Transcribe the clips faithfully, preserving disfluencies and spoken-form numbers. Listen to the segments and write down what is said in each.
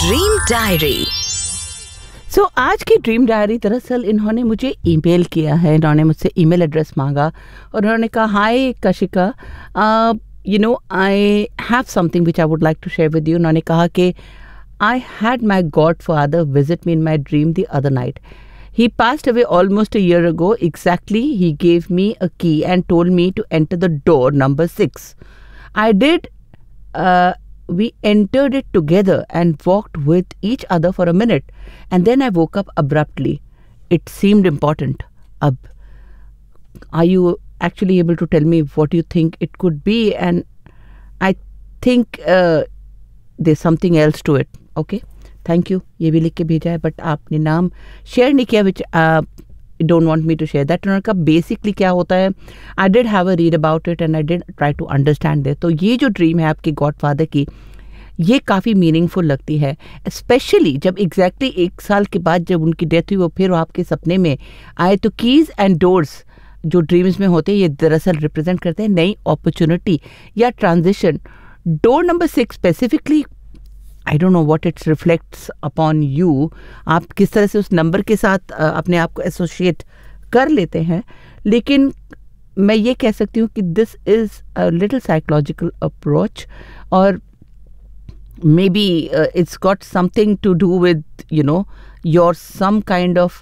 Dream diary. सो so, आज की dream diary दरअसल इन्होंने मुझे ईमेल किया है, इन्होंने मुझसे ईमेल एड्रेस मांगा और उन्होंने कहा हाय Kashika, you know I have something which I would like to share with you. उन्होंने कहा कि I had my God father visit me in my dream the other night. He passed away almost a year ago. Exactly, he gave me a key and told me to enter the door number six. I did. Uh, we entered it together and walked with each other for a minute. And then I woke up abruptly. It seemed important. Ab, are you actually able to tell me what you think it could be? And I think uh, there's something else to it. Okay. Thank you, ये भी लिख के भेजा है but आपने नाम share नहीं किया which don't want me to share that. उन्होंने कहा बेसिकली क्या होता है, I did have a read about it and I did try to understand it. तो ये जो ड्रीम है आपके गॉडफादर की, ये काफ़ी मीनिंगफुल लगती है, स्पेशली जब एग्जैक्टली exactly एक साल के बाद जब उनकी डेथ हुई वो फिर आपके सपने में आए. तो कीज़ एंड डोर्स जो ड्रीम्स में होते हैं ये दरअसल रिप्रेजेंट करते हैं नई अपॉर्चुनिटी या transition. Door number six specifically, I don't know what it's reflects upon you, आप किस तरह से उस नंबर के साथ अपने आप को एसोशिएट कर लेते हैं, लेकिन मैं ये कह सकती हूँ कि this is a little psychological approach और may be it's got something to do with you know your some kind of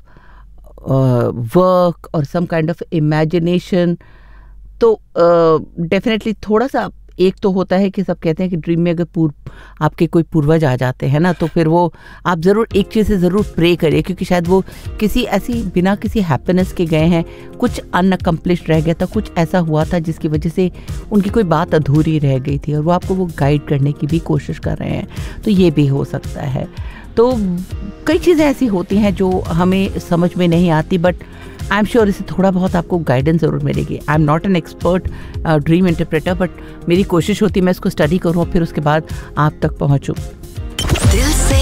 work और सम काइंड ऑफ इमेजिनेशन. तो डेफिनेटली uh, थोड़ा सा एक तो होता है कि सब कहते हैं कि ड्रीम में अगर पूर्व आपके कोई पूर्वज आ जाते हैं ना, तो फिर वो आप ज़रूर एक चीज़ से ज़रूर प्रे करिए, क्योंकि शायद वो किसी ऐसी बिना किसी हैप्पीनेस के गए हैं, कुछ अनअकम्प्लिश्ड रह गया था, कुछ ऐसा हुआ था जिसकी वजह से उनकी कोई बात अधूरी रह गई थी और वो आपको वो गाइड करने की भी कोशिश कर रहे हैं. तो ये भी हो सकता है. तो कई चीज़ें ऐसी होती हैं जो हमें समझ में नहीं आती, बट आई एम श्योर इससे थोड़ा बहुत आपको गाइडेंस ज़रूर मिलेगी. I am not an expert dream interpreter, but मेरी कोशिश होती है मैं इसको स्टडी करूँ और फिर उसके बाद आप तक पहुँचूँ. दिल से